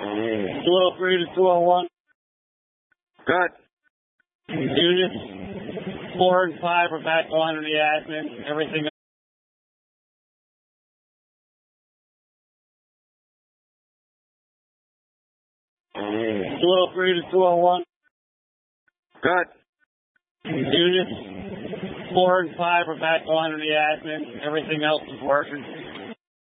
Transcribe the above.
203 to 201. Good. Units 4 and 5 are back on in the admin. Everything. 203 to 201. Good. Units 4 and 5 are back on in the admin. Everything else is working.